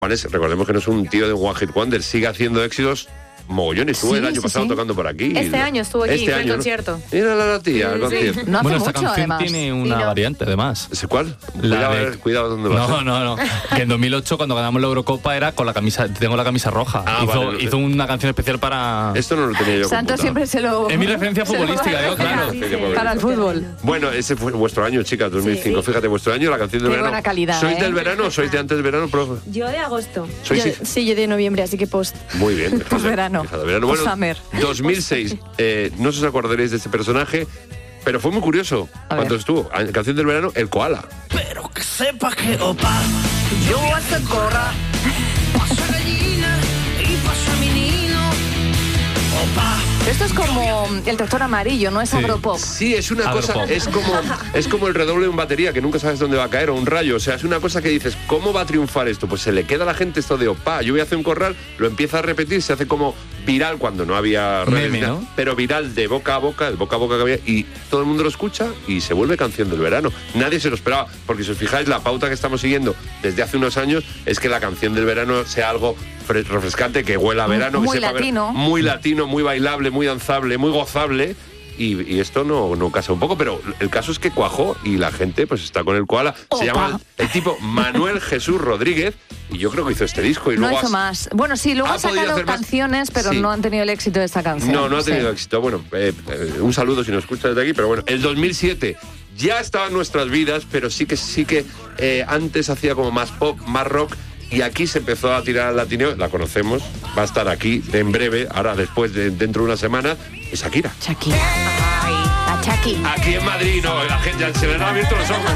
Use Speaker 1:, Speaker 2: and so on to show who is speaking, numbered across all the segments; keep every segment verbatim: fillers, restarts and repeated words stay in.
Speaker 1: Recordemos que no es un tío de One Hit Wonder, sigue haciendo éxitos mogollones. Estuvo sí, el año sí, pasado sí. tocando por aquí.
Speaker 2: Este
Speaker 1: ¿no?
Speaker 2: año estuvo aquí,
Speaker 1: este
Speaker 2: fue
Speaker 1: año,
Speaker 2: el concierto.
Speaker 1: ¿no? Mira la tía, sí, el concierto.
Speaker 3: Sí. No hace
Speaker 4: bueno,
Speaker 3: mucho,
Speaker 4: esta canción
Speaker 3: además.
Speaker 4: tiene una
Speaker 2: sí, no.
Speaker 4: variante, además.
Speaker 1: ¿Ese cuál?
Speaker 4: La
Speaker 1: cuidado,
Speaker 4: de...
Speaker 1: ver, cuidado dónde vas.
Speaker 4: No, no, no. Que en dos mil ocho, cuando ganamos la Eurocopa, era con la camisa, tengo la camisa roja.
Speaker 1: Ah,
Speaker 4: hizo,
Speaker 1: vale,
Speaker 4: hizo una canción especial para...
Speaker 1: Esto no lo tenía yo
Speaker 3: Santos siempre se lo...
Speaker 4: Es mi referencia futbolística, yo, claro.
Speaker 3: Sí, sí. Para el fútbol.
Speaker 1: Bueno, ese fue vuestro año, chicas, dos mil cinco. Sí. Fíjate, vuestro año, la canción del
Speaker 3: Qué
Speaker 1: verano.
Speaker 3: Buena calidad,
Speaker 1: ¿Sois
Speaker 3: ¿eh?
Speaker 1: del verano o sois de antes del verano, profe?
Speaker 2: Yo de agosto.
Speaker 1: ¿Sois
Speaker 3: Yo, sí, yo de noviembre, así que post.
Speaker 1: Muy bien.
Speaker 3: Post verano.
Speaker 1: Bueno,
Speaker 3: Post summer.
Speaker 1: dos mil seis, eh, no os acordaréis de este personaje, pero fue muy curioso cuando estuvo. En canción del verano, el koala.
Speaker 5: Pero que sepa que opa, yo hasta corra, pasa gallina y pasa menino, opa.
Speaker 3: Esto es como el tractor amarillo, no es
Speaker 4: Sí.
Speaker 3: agropop.
Speaker 1: Sí, es una
Speaker 4: Agropop.
Speaker 1: cosa, es como, es como el redoble de un batería, que nunca sabes dónde va a caer, o un rayo. O sea, es una cosa que dices, ¿cómo va a triunfar esto? Pues se le queda a la gente esto de, opa, yo voy a hacer un corral, lo empieza a repetir, se hace como viral cuando no había redes,
Speaker 4: Meme, ¿no?
Speaker 1: pero viral de boca a boca, de boca a boca que había, y todo el mundo lo escucha y se vuelve canción del verano. Nadie se lo esperaba, porque si os fijáis, la pauta que estamos siguiendo desde hace unos años es que la canción del verano sea algo fre- refrescante, que huela a verano,
Speaker 3: Muy
Speaker 1: que sepa ver-
Speaker 3: latino.
Speaker 1: muy latino, muy bailable, muy danzable, muy gozable. Y, y esto no, no casa un poco, pero el caso es que cuajó y la gente pues está con el koala.
Speaker 3: Opa.
Speaker 1: Se llama el, el tipo Manuel Jesús Rodríguez, y yo creo que hizo este disco. Y
Speaker 3: No
Speaker 1: luego
Speaker 3: hizo
Speaker 1: has-
Speaker 3: más. Bueno, sí, luego
Speaker 1: ha
Speaker 3: ha
Speaker 1: podido
Speaker 3: sacado
Speaker 1: hacer más.
Speaker 3: canciones, pero
Speaker 1: Sí.
Speaker 3: no han tenido el éxito de esta canción.
Speaker 1: No, no ha tenido
Speaker 3: Sí.
Speaker 1: éxito. Bueno, eh, eh, un saludo si nos escuchas desde aquí, pero bueno, el dos mil siete ya estaba en nuestras vidas, pero sí que sí que eh, antes hacía como más pop, más rock. Y aquí se empezó a tirar al latineo, la conocemos, va a estar aquí en breve, ahora después, de, dentro de una semana, es Shakira.
Speaker 3: Shakira. Ay, la Shaki.
Speaker 1: Aquí en Madrid, no, la gente ya se le han abierto los ojos.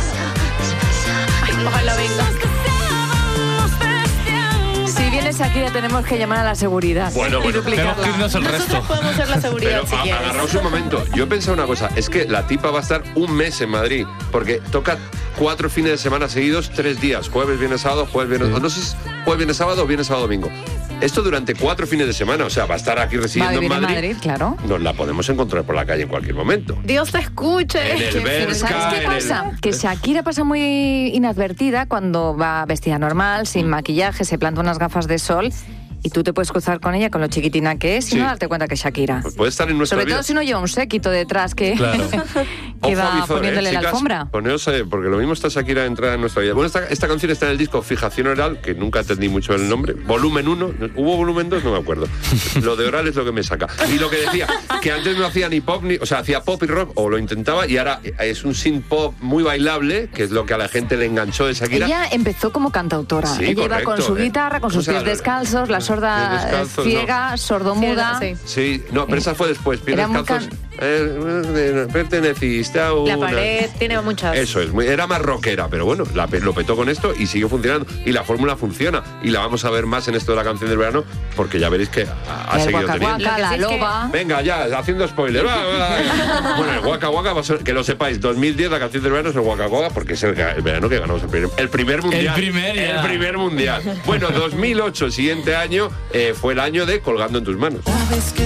Speaker 2: Ay, ojalá venga.
Speaker 3: Si viene Shakira, tenemos que llamar a la seguridad
Speaker 1: Bueno,
Speaker 3: y
Speaker 1: bueno.
Speaker 3: duplicarla.
Speaker 4: Tenemos que irnos el resto.
Speaker 2: Nosotros podemos ser la seguridad
Speaker 1: Pero
Speaker 2: si
Speaker 1: a-
Speaker 2: quieres.
Speaker 1: agarraos un momento. Yo he pensado una cosa, es que la tipa va a estar un mes en Madrid, porque toca cuatro fines de semana seguidos, tres días, jueves, viernes, sábado, jueves, viernes,
Speaker 4: Sí.
Speaker 1: no sé si es jueves, viernes, sábado o viernes, sábado, domingo. Esto durante cuatro fines de semana, o sea, va a estar aquí
Speaker 3: Va a
Speaker 1: residiendo
Speaker 3: vivir
Speaker 1: en
Speaker 3: en
Speaker 1: Madrid.
Speaker 3: Madrid, claro.
Speaker 1: Nos la podemos encontrar por la calle en cualquier momento.
Speaker 2: Dios te escuche.
Speaker 1: En el
Speaker 2: Qué
Speaker 1: Bershka,
Speaker 2: felicidad.
Speaker 3: ¿Sabes qué
Speaker 1: en el-
Speaker 3: pasa? Que Shakira pasa muy inadvertida cuando va vestida normal, sin maquillaje, se planta unas gafas de sol y tú te puedes cruzar con ella con lo chiquitina que es y
Speaker 1: Sí.
Speaker 3: no darte cuenta que es Shakira.
Speaker 1: Pues puede estar en nuestra
Speaker 3: Sobre
Speaker 1: vida.
Speaker 3: todo si no lleva un séquito detrás que,
Speaker 4: Claro.
Speaker 3: que
Speaker 1: Ojo
Speaker 3: va
Speaker 1: a visor,
Speaker 3: poniéndole
Speaker 1: ¿eh,
Speaker 3: la
Speaker 1: chicas?
Speaker 3: alfombra.
Speaker 1: Poneos, eh, porque lo mismo está Shakira entrada en nuestra vida. Bueno, esta, esta canción está en el disco Fijación Oral, que nunca entendí mucho el nombre. Volumen uno. ¿Hubo volumen dos? No me acuerdo. Lo de oral es lo que me saca. Y lo que decía, que antes no hacía ni pop, ni, o sea, hacía pop y rock, o lo intentaba, y ahora es un synth pop muy bailable, que es lo que a la gente le enganchó de Shakira.
Speaker 3: Ella empezó como cantautora.
Speaker 1: Sí,
Speaker 3: Ella iba
Speaker 1: correcto,
Speaker 3: con su
Speaker 1: eh.
Speaker 3: guitarra, con
Speaker 1: O
Speaker 3: sus
Speaker 1: sea,
Speaker 3: pies descalzos, la sorda
Speaker 1: pies descalzos,
Speaker 3: ciega, sordomuda.
Speaker 2: Sí,
Speaker 1: Sí, no, pero esa fue después. Pies
Speaker 3: Era muy
Speaker 1: descalzos. Eh, perteneciste a una...
Speaker 2: La pared tiene muchas.
Speaker 1: Eso es, muy- era más rockera, pero bueno, la, pe- lo petó con esto y sigue funcionando. Y la fórmula funciona. Y la vamos a ver más en esto de la canción del verano, porque ya veréis que ha, ha
Speaker 3: El
Speaker 1: seguido
Speaker 3: Waka
Speaker 1: teniendo.
Speaker 3: Waka,
Speaker 2: Lo que
Speaker 3: la
Speaker 2: sí es que-
Speaker 3: loba.
Speaker 1: Venga, ya, haciendo spoiler. Va, va, va. Bueno, el Waka Waka, va a ser- que lo sepáis, dos mil diez la canción del verano es el Waka Waka, porque es el, el verano que ganamos el primer, el primer mundial.
Speaker 4: El primer, ya.
Speaker 1: El primer mundial. Bueno, dos mil ocho, el siguiente año, eh, fue el año de Colgando en tus manos.
Speaker 5: Sabes que